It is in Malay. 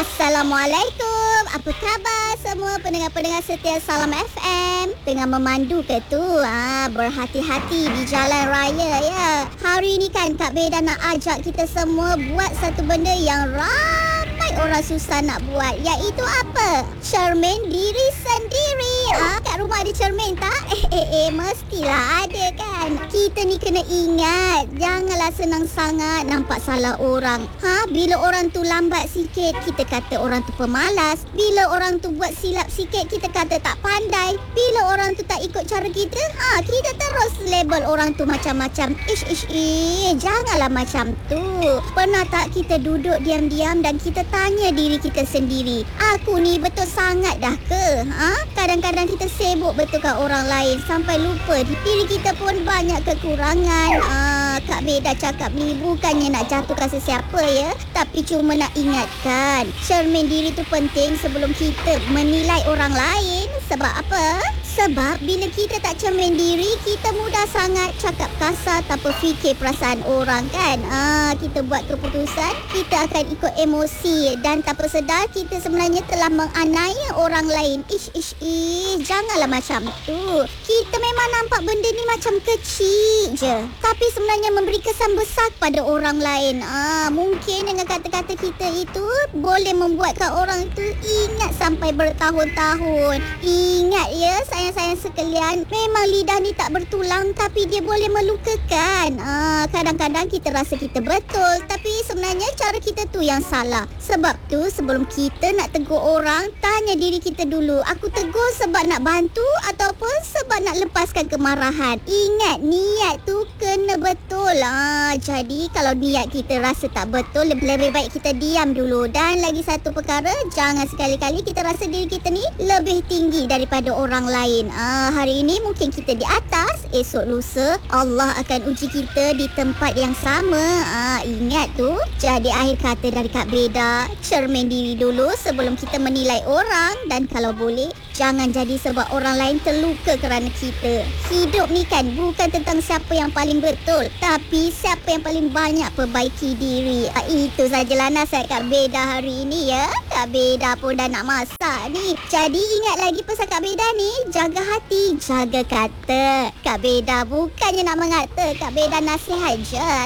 Assalamualaikum. Apa khabar semua pendengar-pendengar setia Salam FM? Tengah memandu ke tu? Berhati-hati di jalan raya ya. Hari ni kan Kak Beda nak ajak kita semua buat satu benda yang ramai orang susah nak buat, iaitu apa? Cermin diri sendiri. Kat rumah ada cermin tak? Mestilah ada kan. Kita ni kena ingat, janganlah senang sangat nampak salah orang. Bila orang tu lambat sikit, kita kata orang tu pemalas. Bila orang tu buat silap sikit, kita kata tak pandai. Bila orang tu tak ikut cara kita, kita terus label orang tu macam-macam. Janganlah macam tu. Pernah tak kita duduk diam-diam dan kita tanya diri kita sendiri, aku ni betul sangat dah ke? Kadang-kadang kita sibuk betulkan orang lain sampai lupa diri kita pun banyak kekurangan. Kak Beda cakap ni bukannya nak jatuhkan sesiapa ya, tapi cuma nak ingatkan, cermin diri tu penting sebelum kita menilai orang lain. Sebab apa? Sebab bila kita tak cermin diri, kita mudah sangat cakap kasar tanpa fikir perasaan orang kan. Kita buat keputusan, kita akan ikut emosi dan tanpa sedar kita sebenarnya telah menganiaya orang lain. Janganlah macam tu. Kita memang nampak benda ni macam kecil je, tapi sebenarnya memberi kesan besar kepada orang lain. Mungkin dengan kata-kata kita itu boleh membuatkan orang itu ingat sampai bertahun-tahun. Ingat ya sayang-sayang sekalian, memang lidah ni tak bertulang tapi dia boleh melukakan. Kadang-kadang kita rasa kita betul, tapi sebenarnya cara kita tu yang salah. Sebab tu sebelum kita nak tegur orang, tanya diri kita dulu, aku tegur sebab nak bantu ataupun sebab nak lepaskan kemarahan. Ingat, niat tu kena betul. Jadi kalau niat kita rasa tak betul, lebih baik kita diam dulu. Dan lagi satu perkara, jangan sekali-kali kita rasa diri kita ni lebih tinggi daripada orang lain. Hari ini mungkin kita di atas, esok lusa Allah akan uji kita di tempat yang sama. Ingat tu. Jadi akhir kata dari Kak Beda, cermin diri dulu sebelum kita menilai orang. Dan kalau boleh, jangan jadi sebab orang lain terluka kerana kita. Hidup ni kan bukan tentang siapa yang paling betul, tapi siapa yang paling banyak perbaiki diri. Itu sajalah nasihat Kak Beda hari ini ya. Kak Beda pun dah nak masak ni. Jadi ingat lagi pesan Kak Beda ni, jaga hati, jaga kata. Kak Beda bukannya nak mengata, Kak Beda nasihat je.